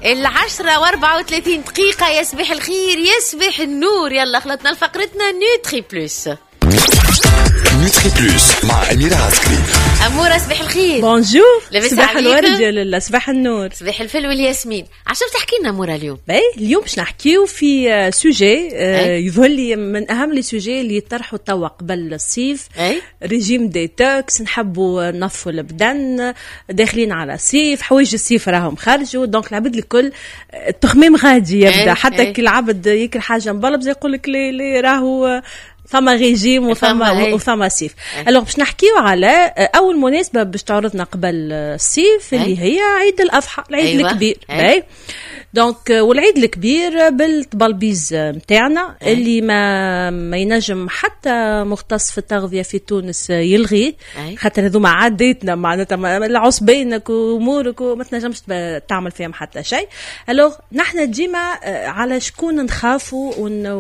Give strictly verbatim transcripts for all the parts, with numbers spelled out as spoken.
العشرة واربعة وثلاثين دقيقة. يصبح الخير يصبح النور. يلا خلطنا لفقرتنا نوتري بلوس. نوتري بلوس مع أميرة عسكري. أمورة صباح الخير. بونجور. صباح الورد يا لاله. صباح النور. صباح الفل والياسمين. عشان تحكي لنا أمورة اليوم؟ باي اليوم باش نحكيو في سوجي يظهر لي من أهم لي سوجي اللي يطرحوا توا قبل الصيف. ريجيم ديتوكس، نحبوا ننظفوا البدن، داخلين على الصيف، حوايج الصيف راهم خرجوا، دونك العبد الكل التخميم غادي يبدا. حتى كي العبد ياكل حاجة مبلبزة يقول لك لي لي راهو ثم ريجيم وثم وثم صيف. الوغ باش نحكيو على اول مناسبه باش تعرضنا قبل الصيف اللي هي عيد الاضحى، العيد أيوة. الكبير. باي دونك والعيد الكبير بالطبلبيز نتاعنا اللي ما ما ينجم حتى مختص في التغذيه في تونس يلغي، خاطر هذوما عاداتنا معناتها العصبينك وامورك وما تنجمش تعمل فيهم حتى شيء. الوغ نحن ديما على شكون نخافوا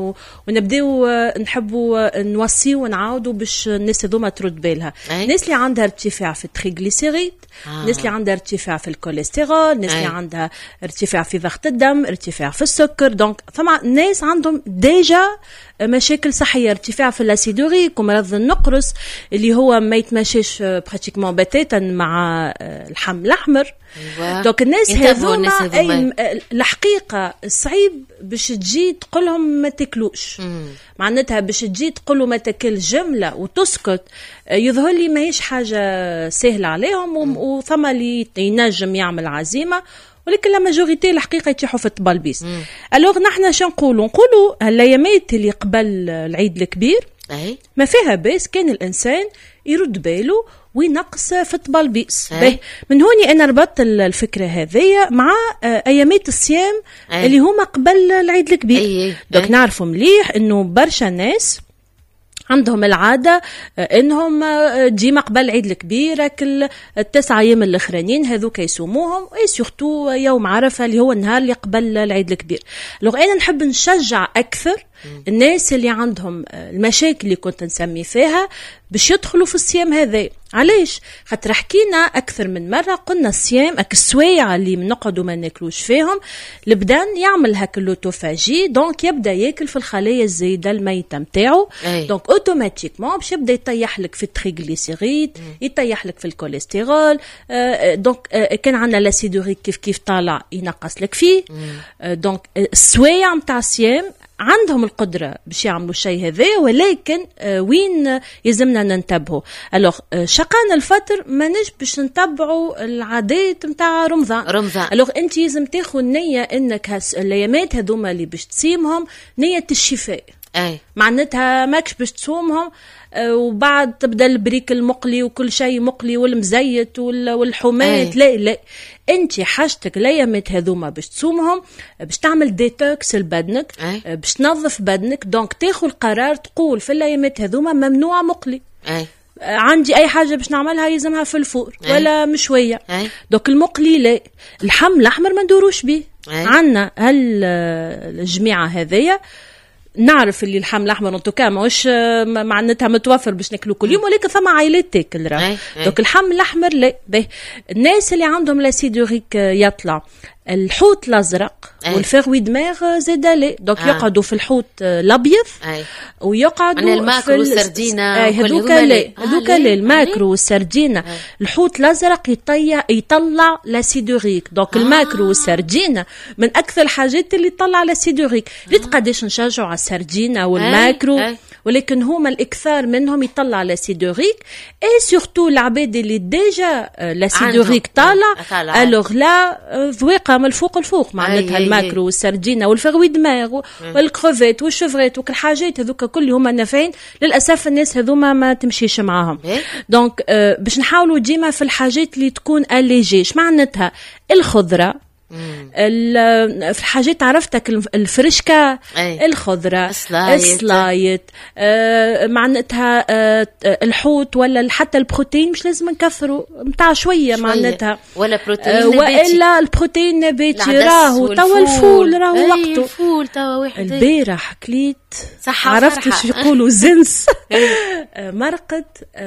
ونبداو نحبوا نوصيو ونعاودوا باش الناس هذوما ترد بالها. الناس اللي عندها ارتفاع في التريغليسيريد، الناس اللي عندها ارتفاع في الكوليسترول، الناس اللي عندها ارتفاع في ضغط الدم، ارتفاع في السكر. دونك ثم ناس عندهم ديجا مشاكل صحيه، ارتفاع في الاسيدوريك ومرض النقرس اللي هو ما يتماشيش براتيكمون بتاتا مع الحم الاحمر. دونك الناس هذوما الحقيقه صعيب باش تجي تقولهم ما تاكلوش، معناتها باش تجي تقولوا ما تاكل جمله وتسكت. يظهر لي ماهيش حاجه سهله عليهم، وثم اللي ينجم يعمل عزيمه، ولكن لا ماجوريتي الحقيقه يتيحوا في الطبلبيس. الوغ نحن شنو نقولوا؟ نقولوا هالايامات اللي قبل العيد الكبير ما فيها باس كان الانسان يرد باله وينقص في الطبلبيس. من هوني انا ربطت الفكره هذه مع ايامات الصيام أي. اللي هما قبل العيد الكبير. دوك نعرفوا مليح انه برشا ناس عندهم العادة انهم ديما قبل العيد الكبير كل التسعة ايام الاخرانيين هذوك يصوموهم، اي سورتو يوم عرفة اللي هو النهار اللي قبل العيد الكبير. لو انا نحب نشجع اكثر الناس اللي عندهم المشاكل اللي كنت نسمي فيها باش يدخلوا في الصيام هذا. علاش؟ خاطر حكينا اكثر من مره، قلنا الصيام اك السوايع اللي نقعدوا ما ناكلوش فيهم البدن يعمل هاك اللوتوفاجي، دونك يبدا ياكل في الخلايا الزايده الميته نتاعو، دونك اوتوماتيكمون باش يبدا يطيح لك في التريغليسيريد، يطيح لك في الكوليسترول. آه دونك آه كان عندنا لاسيدوريك كيف كيف طالع ينقص لك فيه. آه دونك السوايع نتاع الصيام عندهم القدرة باش يعملوا الشيء هذا، ولكن آه وين يلزمنا ننتبهوا؟ الوغ آه شقان الفطر ما نجم باش نتبعوا العادات نتاع رمضان. رمضان الوغ انت لازم تاخذ نية انك الايامات هذوما اللي باش تصيمهم نية الشفاء. اي معناتها ماكش باش تصومهم آه وبعد تبدا البريك المقلي وكل شيء مقلي والمزيت والحمات. لا لا، انت حاجتك الايامات هذوما باش تصومهم باش تعمل ديتوكس لبدنك، أي. باش تنظف بدنك. دونك تاخذ القرار تقول في الايامات هذوما ممنوع مقلي. أي. عندي اي حاجه باش نعملها يلزمها في الفور أي. ولا مشويه. أي. دوك المقلي لا، اللحم الاحمر ما ندوروش به. عندنا هل الجماعه هذيا نعرف اللي اللحم الاحمر انتوكا ماهوش معناتها متوفر باش ناكلو كل يوم، ولكن ثم عائلات تاكل راه. دوك اللحم الاحمر لا. باهي الناس اللي عندهم لاسيدوريك يطلع، الحوت الازرق والفيغوي دماغ زاد لا. دوك آه. يقعدوا في الحوت الابيض ويقعدوا الماكرو والسردينه هذوك لا، هذوك لا الماكرو والسردينه. الحوت الازرق يطيع يطلع لاسيدوريك. دوك آه. الماكرو والسردينه من اكثر الحاجات اللي تطلع لاسيدوريك. ريت قداش نشجعوا على السردينه والماكرو أي. أي. ولكن هما الاكثار منهم يطلع لاسيدوريك، اي سورتو العباد اللي ديجا لاسيدوريك طالع الوغ لا ذويقه من الفوق الفوق معناتها الماكرو والسردينه والفيغوي دماغ والكروفيت والشفريت وكل حاجات هذوك كل هما نافعين. للاسف الناس هذوما ما تمشيش معاهم. دونك آه باش نحاولوا ديما في الحاجات اللي تكون اليجيش، معناتها الخضره في الحاجات عرفتك الفرشكة أي. الخضرة السلايت آه معناتها آه الحوت ولا حتى البروتين مش لازم نكثروا متاع شوية, شوية. معناتها ولا بروتين آه وإلا البروتين النباتي راهو توا الفول راهو أي وقته الفول توا واحد البارح كليت عرفت شو يقولوا زنس. مرقة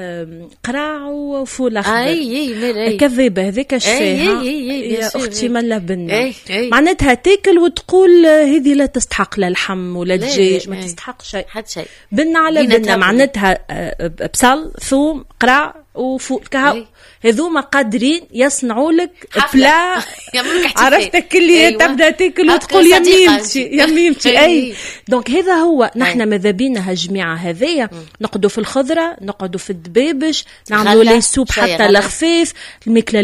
قراع وفول اخضر. اي كذابه هذيك اش فيها يا اختي ملا بنا. معناتها تاكل وتقول هذه لا تستحق لا لحم ولا دجاج، ما تستحق شيء حتى شيء. بنا على بنا معناتها بصل ثوم قراع وفول كهو، هذوما قادرين يصنعوا لك بلا. عرفتك اللي أيوة. تبدا تاكل وتقول يا ميمتي يا ميمتي. اي دونك هذا هو نحن ماذا بينا هالجماعه هذيا نقعدوا في الخضره، نقعدوا في الدبابش، نعملوا لي سوب حتى الخفيف، الماكله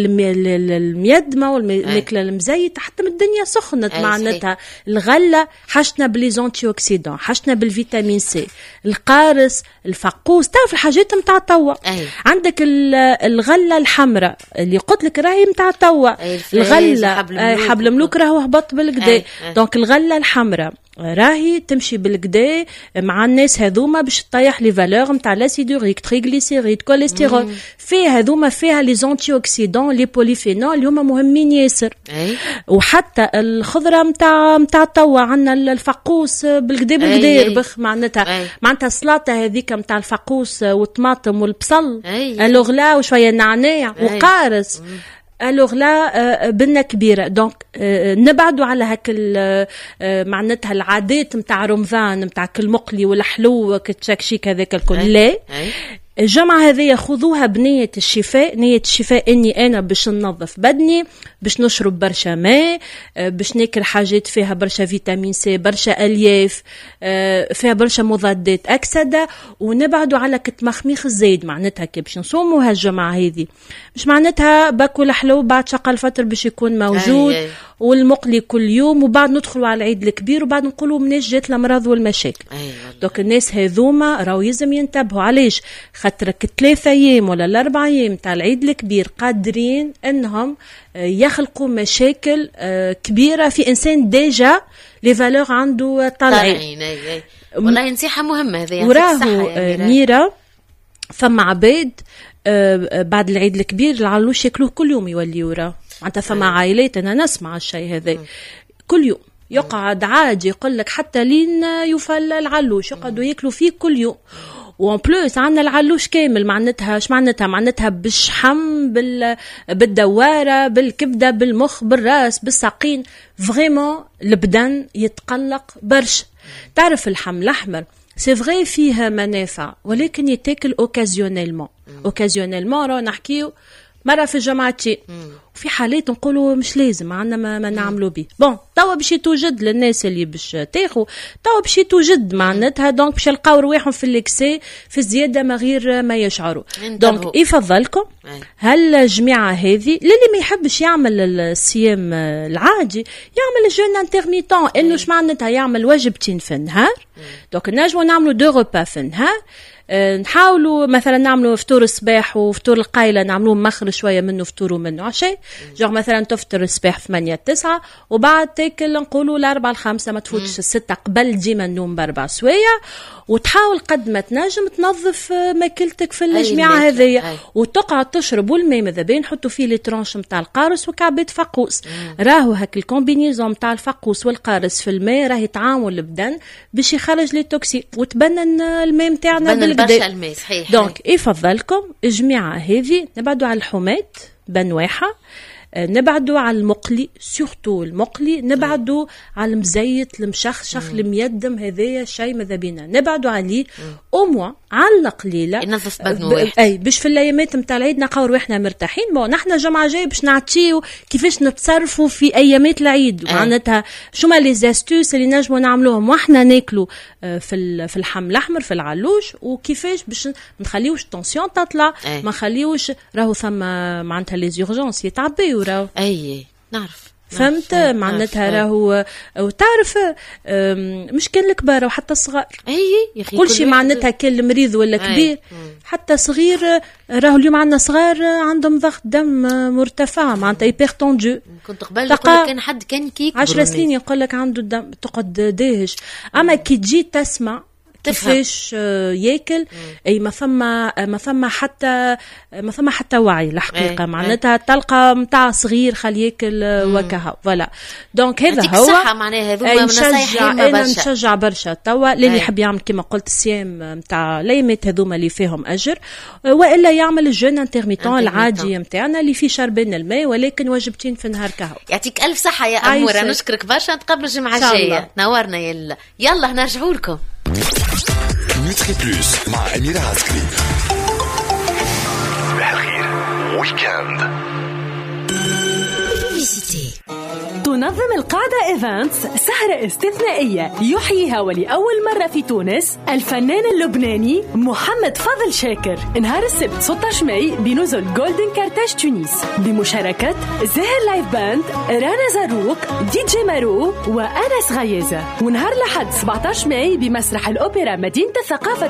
الميدمه والماكله المزيته حتى من الدنيا سخنت. معناتها الغله حشنا بليزونتي اوكسيدون، حشنا بالفيتامين سي، القارص، الفقوس، تعرف الحاجات نتاع توا. عندك الغله الحمراء اللي قلت لك راهي نتاع توا، الغله حبل ملوك راهو هبط بالكدا. دونك الغله الحمراء راهي تمشي بالكدا مع الناس هذوما باش تطيح لي فالور نتاع لاسيدوريك، تريغليسيريد، كوليسترول. فيها هذوما فيها لي زونتي اوكسيدون، لي بوليفينول اللي هما مهمين ياسر. وحتى الخضره نتاع نتاع توا عندنا الفقوس بالكدا بالكدا بخ. معناتها معناتها السلطه هذيك نتاع الفقوس والطماطم والبصل، الوغ لا وشويه نعناع وقارص، الوغ لا بنا كبيره. دونك نبعدوا على هاك معناتها العادات نتاع رمضان نتاع كل مقلي والحلو كتشكشيك هذاك الكل. لا، الجمعة هذه خذوها بنية الشفاء. نية الشفاء اني انا باش ننظف بدني، باش نشرب برشا ماء، باش ناكل حاجات فيها برشا فيتامين سي، برشا الياف، فيها برشا مضادات اكسده، ونبعدوا على كتمخميخ الزايد. معناتها كي باش نصوموا هالجمعة هذه مش معناتها باكل حلو بعد شقة الفطر باش يكون موجود، أي أي. والمقلي كل يوم، وبعد ندخلوا على العيد الكبير وبعد نقولوا مناش جات الامراض والمشاكل. دوك الناس هذوما راهو يلزم ينتبهوا. علاش؟ خاطرك ثلاثة ايام ولا الاربع ايام تاع العيد الكبير قادرين انهم يخلقوا مشاكل كبيره في انسان ديجا لي فالور عنده طالعين. والله نصيحه مهمه هذه. وراهو ميرا فما عباد بعد العيد الكبير العلوش ياكلوه كل يوم يولي وراه. معناتها فما عائلات انا نسمع الشيء هذا كل يوم يقعد عادي، يقول لك حتى لين يفل العلوش يقعدوا ياكلوا فيه كل يوم. وان بلوس عندنا العلوش كامل. معناتها اش معناتها؟ معناتها بالشحم، بال بالدواره، بالكبده، بالمخ، بالراس، بالساقين. فريمون البدن يتقلق برشا. تعرف اللحم الاحمر سي فغي فيه منافع، ولكن يتاكل اوكازيونيلمون. اوكازيونيلمون راه نحكيو مرة في الجمعتين، وفي حالات نقولوا مش لازم عندنا ما, ما نعملوا به. بون توا باش يتوجد للناس اللي باش تاخو، توا باش يتوجد معناتها. دونك باش يلقاو رواحهم في الاكسي في الزياده ما غير ما يشعروا. دونك يفضلكم هالجماعه هذه للي ما يحبش يعمل الصيام العادي يعمل الجون انترميتون، انه اش معناتها يعمل وجبتين في النهار. دونك نجموا نعملوا دو ريبا في النهار. نحاولوا مثلا نعملوا فطور الصباح وفطور القايله نعملوه مخر شويه منه فطور ومنه عشاء. جوغ مثلا تفطر الصباح ثمانية تسعة وبعد تاكل نقولوا الأربعة الخمسة، ما تفوتش الستة قبل ديما النوم باربع سوايع. وتحاول قد ما تنجم تنظف ماكلتك في الجماعه هذيا، وتقعد تشرب والماء ماذا بين نحطوا فيه لي ترونش نتاع القارص وكعبات فقوس. راهو هاك الكومبينيزون نتاع الفقوس والقارص في الماء راه يتعاون البدن باش يخرج لي توكسين وتبنن الماء نتاعنا بالكدا. الماء صحيح. دونك يفضلكم الجماعه هذه نبعدوا على الحمات بنواحه، نبعدوا على المقلي، سورتو المقلي، نبعدوا على المزيت المشخشخ الميدم، هذايا شيء ماذا بينا نبعدوا عليه او موا على القليله. ينظف بدنه واحد. اي باش في الايامات نتاع العيد نلقاو روحنا مرتاحين. بون نحن جمعه جاي باش نعطيو كيفاش نتصرفوا في ايامات العيد. معناتها شو ما لي زاستوس اللي نجموا نعملوهم واحنا ناكلوا في في اللحم الاحمر في العلوش، وكيفاش باش ما نخليوش التنسيون تطلع، ما نخليوش راهو ثم معناتها لي زورجونس يتعبيو راهو. اي نعرف فهمت معناتها راهو. وتعرف مش كان الكبار وحتى الصغار. اي يا اخي كل شيء معناتها كان المريض ولا كبير حتى صغير. راهو اليوم عندنا صغار عندهم ضغط دم مرتفع معناتها هايبرتوندو. كنت قبل يقول كان حد كان كيك عشر سنين يقول لك عنده الدم تقعد داهش. اما كي تجي تسمع كيفاش ياكل. اي ما فما ما فما حتى ما فما حتى وعي الحقيقه. معناتها تلقى متاع صغير خلي ياكل وكها فوالا. دونك هذا هو صحة معناها هذوما نصايح هامة برشا. نشجع برشا توا اللي يحب يعمل كما قلت الصيام نتاع ليمات هذوما اللي فيهم اجر، والا يعمل الجون انترميتون العادي نتاعنا اللي فيه شربين الماء ولكن وجبتين في النهار كهو. يعطيك الف صحة يا أمورة، نشكرك برشا. نتقابلوا الجمعة الجاية، نورنا. يلا يلا نرجعوا لكم نوتري بلوس مع أميرة عسكري. صباح الخير ويكاند. تنظم القاعدة إيفانتس سهرة استثنائية يحييها ولأول مرة في تونس الفنان اللبناني محمد فضل شاكر، نهار السبت ستة عشر ماي بنزل جولدن كارتاج تونس بمشاركة زاهر لايف باند، رانا زاروق، دي جي مارو وأنس غيازة. ونهار لحد سبعة عشر ماي بمسرح الأوبرا مدينة الثقافة